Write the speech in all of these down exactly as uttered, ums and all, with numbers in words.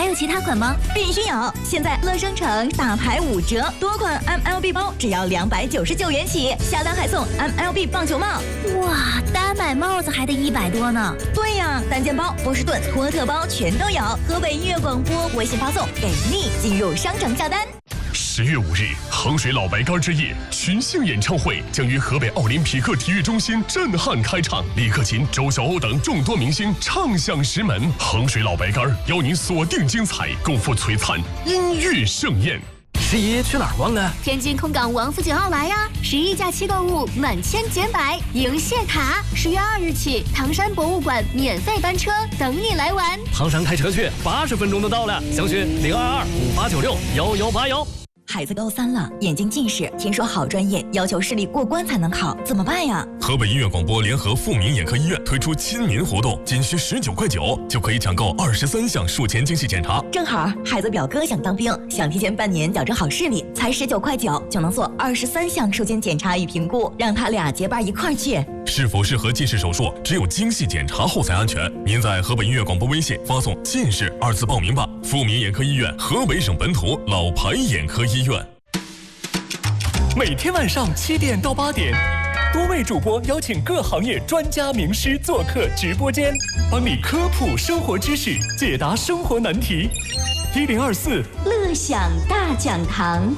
有其他款吗？ 必须有！现在乐商城大牌五折，多款 M L B 包只要两百九十九元起，下单还送 M L B 棒球帽。 哇，单买帽子还得一百多呢。 对呀，单件包、波士顿、托特包全都有。河北音乐广播微信发送给力，进入商城下单。 十月五日，衡水老白干之夜群星演唱会将于河北奥林匹克体育中心震撼开唱，李克勤、周晓鸥等众多明星唱响石门。衡水老白干邀您锁定精彩，共赴璀璨音乐盛宴。 十一去哪儿逛啊？ 天津空港王府井奥莱呀！十一假期购物满千减百，迎谢卡。十月二日起，唐山博物馆免费班车等你来玩。 唐山开车去，八十分钟就到了。详询零二二五八九六幺幺八幺。 孩子高三了，眼睛近视，听说好专业要求视力过关才能考，怎么办呀？ 河北音乐广播联合富民眼科医院推出亲民活动，仅需十九块九就可以抢购二十三项术前精细检查。 正好孩子表哥想当兵，想提前半年矫正好视力，才十九块九就能做二十三项术前检查与评估，让他俩结伴一块儿去。 是否适合近视手术，只有精细检查后才安全。您在河北音乐广播微信发送“近视”二字报名吧。富民眼科医院，河北省本土老牌眼科医院。 每天晚上七点到八点，多位主播邀请各行业专家名师做客直播间，帮你科普生活知识，解答生活难题。一零二四乐享大讲堂。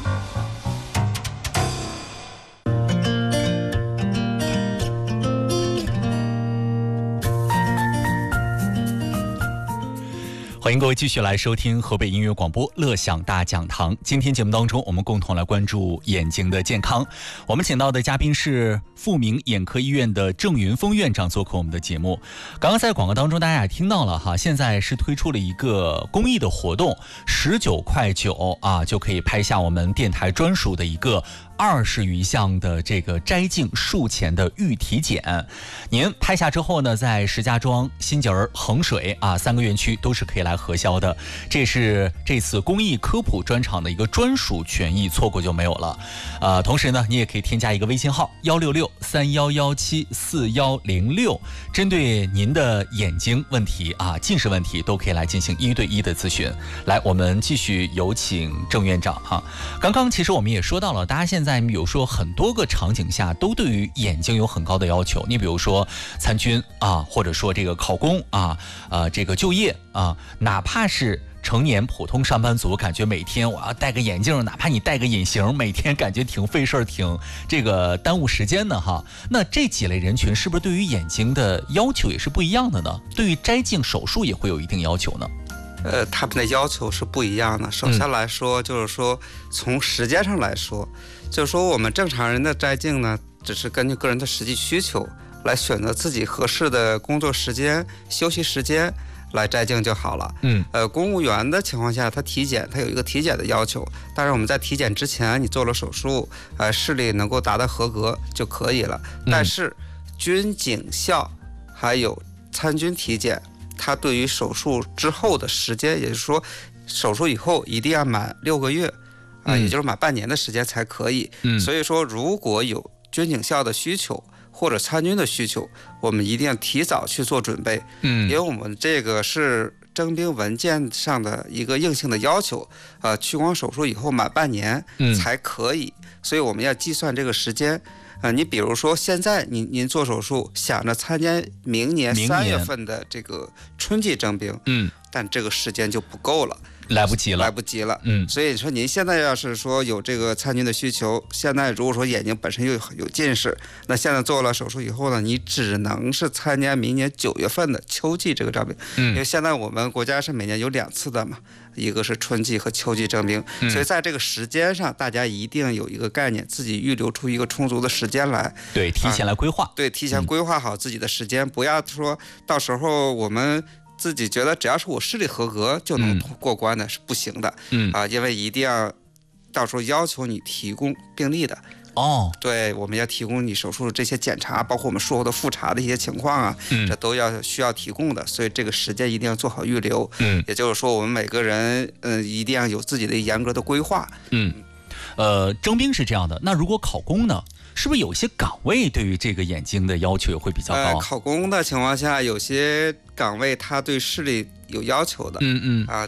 欢迎各位继续来收听河北音乐广播乐享大讲堂。今天节目当中，我们共同来关注眼睛的健康。我们请到的嘉宾是富民眼科医院的郑云峰院长做客我们的节目。刚刚在广告当中大家也听到了哈，现在是推出了一个公益的活动，十九块九啊就可以拍下我们电台专属的一个二十余项的这个摘镜术前的预体检。您拍下之后呢，在石家庄、新街儿、衡水啊三个园区都是可以来核销的。这是这次公益科普专场的一个专属权益，错过就没有了。呃，同时呢，你也可以添加一个微信号幺六六三幺幺七四幺零六，针对您的眼睛问题啊、近视问题都可以来进行一对一的咨询。来，我们继续有请郑院长哈。刚刚其实我们也说到了，大家现在比如说很多个场景下都对于眼睛有很高的要求，你比如说参军啊，或者说这个考公啊，呃，这个就业啊，哪怕是成年普通上班族，感觉每天我要戴个眼镜，哪怕你戴个隐形，每天感觉挺费事儿，挺这个耽误时间的哈。那这几类人群是不是对于眼睛的要求也是不一样的呢？对于摘镜手术也会有一定要求呢？ 呃，他们的要求是不一样的。首先来说，就是说从时间上来说，就是说我们正常人的摘镜呢，只是根据个人的实际需求来选择自己合适的工作时间、休息时间来摘镜就好了。嗯，呃，公务员的情况下，他体检他有一个体检的要求，但是我们在体检之前你做了手术，呃，视力能够达到合格就可以了。但是军警校还有参军体检，它对于手术之后的时间，也就是说手术以后一定要满六个月啊、呃，也就是满半年的时间才可以。嗯，所以说如果有军警校的需求或者参军的需求，我们一定要提早去做准备。嗯，因为我们这个是征兵文件上的一个硬性的要求，呃，屈光手术以后满半年才可以，嗯、所以我们要计算这个时间。呃，你比如说现在您您做手术，想着参加明年三月份的这个春季征兵，嗯，但这个时间就不够了。 来不及了， 来不及了。嗯，所以说您现在要是说有这个参军的需求，现在如果说眼睛本身又有近视，那现在做了手术以后呢，你只能是参加明年九月份的秋季这个征兵。嗯，因为现在我们国家是每年有两次的嘛，一个是春季和秋季征兵，嗯、所以在这个时间上，大家一定有一个概念，自己预留出一个充足的时间来。 对，提前来规划。啊、 对，提前规划好自己的时间，嗯、不要说到时候我们自己觉得只要是我视力合格就能过关的，嗯、是不行的。嗯啊，因为一定要到时候要求你提供病历的。哦，对，我们要提供你手术的这些检查，包括我们术后的复查的一些情况啊，嗯、这都要需要提供的，所以这个时间一定要做好预留。嗯，也就是说，我们每个人嗯、呃、一定要有自己的严格的规划。 嗯，呃，征兵是这样的，那如果考公呢？是不是有些岗位对于这个眼睛的要求也会比较高？ 呃，考公的情况下，有些岗位它对视力有要求的。嗯嗯啊，